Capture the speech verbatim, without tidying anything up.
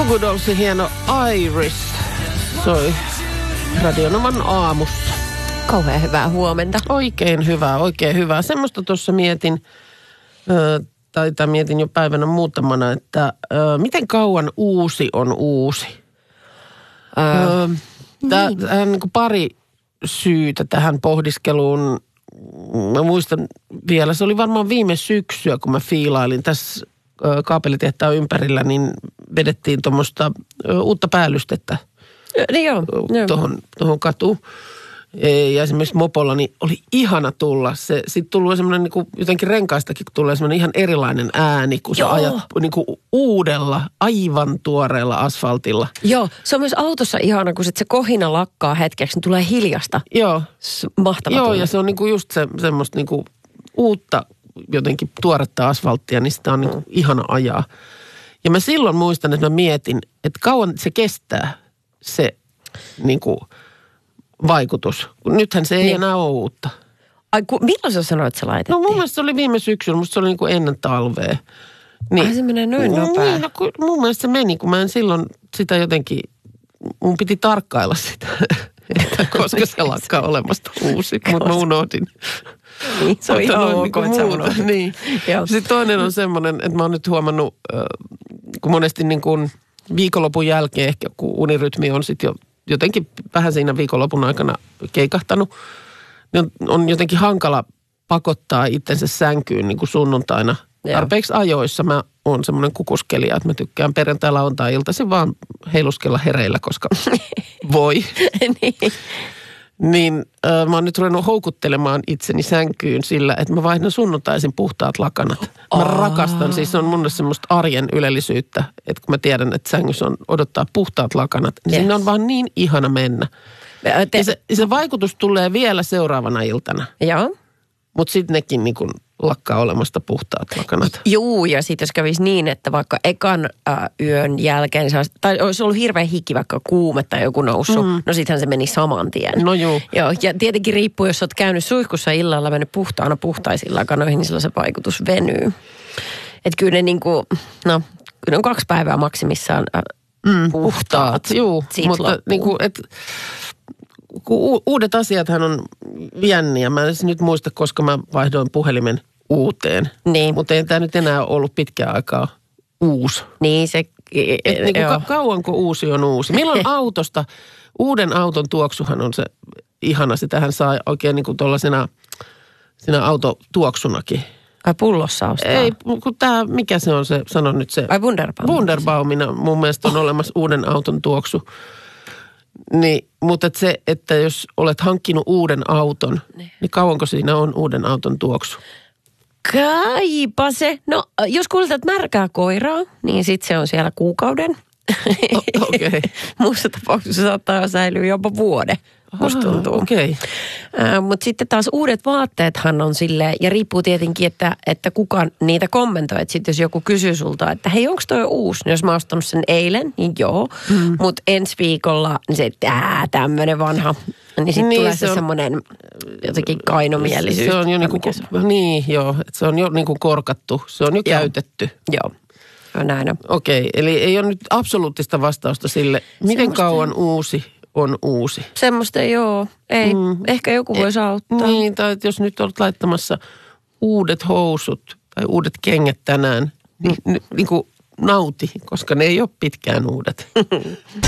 Goo Goo Dollsin hieno Iris soi Radionovan aamussa. Kauhean hyvää huomenta. Oikein hyvää, oikein hyvää. Semmoista tuossa mietin, ö, tai, tai mietin jo päivänä muutamana, että ö, miten kauan uusi on uusi? Öö, Tämä niin. on niin kuin pari syytä tähän pohdiskeluun. Mä muistan vielä, se oli varmaan viime syksyä, kun mä fiilailin tässä ö, kaapelitehtaan ympärillä, niin vedettiin tuommoista ö, uutta päällystettä niin joo, tuohon, tuohon katuun. Ja esimerkiksi mopolla niin oli ihana tulla. Se, sitten tullut semmoinen niin kuin, jotenkin renkaistakin tulee semmoinen ihan erilainen ääni, kun sä ajat niin kuin uudella, aivan tuoreella asfaltilla. Joo, se on myös autossa ihana, kun sit se kohina lakkaa hetkeksi, niin tulee hiljasta. Joo. Mahtava Joo, tunne. ja se on niin kuin just se, semmoista niin kuin uutta jotenkin tuoretta asfalttia, niin sitä on niin kuin mm. ihana ajaa. Ja mä silloin muistan, että mä mietin, että kauan se kestää se niin kuin vaikutus. Nythän se ei niin. enää ole uutta. Ai, ku, milloin sä sanoit, että se laitettiin? No mun mielestä se oli viime syksyllä, musta se oli niin kuin ennen talvea. Niin. Ai se menee noin nopea. Niin, no, mun mielestä se meni, kun mä en silloin sitä jotenkin, mun piti tarkkailla sitä, että koska se lakkaa olemasta uusi, mutta mä unohdin. Niin, se on ihan ok, niin että sä unohdin. Niin. Sitten toinen on semmoinen, että mä oon nyt huomannut, kun monesti niin kuin viikonlopun jälkeen ehkä, kun unirytmi on sitten jo jotenkin vähän siinä viikonlopun aikana keikahtanut, niin on, on jotenkin hankala pakottaa itsensä sänkyyn niin kuin sunnuntaina. Joo. Tarpeeksi ajoissa mä oon semmoinen kukuskelija, että mä tykkään perjantai, lauantai, iltaisin vaan heiluskella hereillä, koska voi. niin. Niin äh, mä oon nyt ruvennut houkuttelemaan itseni sänkyyn sillä, että mä vaihdan sunnuntaisin puhtaat lakanat. Mä Aa. rakastan, siis se on mun mielestä semmoista arjen ylellisyyttä, että kun mä tiedän, että sängyssä on odottaa puhtaat lakanat, niin yes. sinne on vaan niin ihana mennä. Te... Ja se, se vaikutus tulee vielä seuraavana iltana. Joo. Mutta sitten nekin niin kun lakkaa olemasta puhtaat lakanat. Juu, ja sitten jos kävisi niin, että vaikka ekan äh, yön jälkeen, tai olisi ollut hirveän hiki, vaikka kuume tai joku noussut, mm. no sittenhän se meni saman tien. No juu. Joo, ja tietenkin riippuu, jos olet käynyt suihkussa illalla, mennyt puhtaana puhtaisiin lakanoihin, niin silloin se vaikutus venyy. Että kyllä ne niin kuin, no, kyllä on kaksi päivää maksimissaan äh, mm, puhtaat. puhtaat. Juu, mutta niin kuin, että kun uudet asiathan on jänniä. Mä en nyt muista, koska mä vaihdoin puhelimen uuteen. Niin. Mutta ei tämä nyt enää ollut pitkään aikaa uusi. Niin se, Et niin kuin ka- kauanko uusi on uusi? Milloin autosta, uuden auton tuoksuhan on se ihana. Sitähän saa oikein niin kuin tuollaisena siinä autotuoksunakin. Ai pullossa ostaa? Ei, kun tämä, mikä se on se, sano nyt se. Ai Wunderbaum. Wunderbaumina mun mielestä on olemassa uuden auton tuoksu. Niin, mutta et se, että jos olet hankkinut uuden auton, ne. niin kauanko siinä on uuden auton tuoksu? Kaipa se. No, jos kuljetat märkää koiraa, niin sitten se on siellä kuukauden. Okei. Okay. Muussa tapauksessa saattaa säilyä jopa vuoden, musta tuntuu. Okei. Okay. Äh, mutta sitten taas uudet vaatteethan on silleen, ja riippuu tietenkin, että, että kuka niitä kommentoi. Että sitten jos joku kysyy sulta, että hei, onko toi uusi? Niin jos mä oon ostanut sen eilen, niin joo. Mm. Mutta ensi viikolla, niin se, että ää, tämmönen vanha. Niin sitten niin, tulee se, se semmoinen jotenkin kainomielisyys. Se on jo niinku, niin joo, että se on jo niinku korkattu. Se on jo joo. käytetty. Joo. Näin. Okei, eli ei ole nyt absoluuttista vastausta sille, miten semmosta kauan uusi on uusi. Semmoista joo, ei. Mm. Ehkä joku voisi auttaa. Niin, tai jos nyt olet laittamassa uudet housut tai uudet kengät tänään, niin, niin kuin nauti, koska ne ei ole pitkään uudet.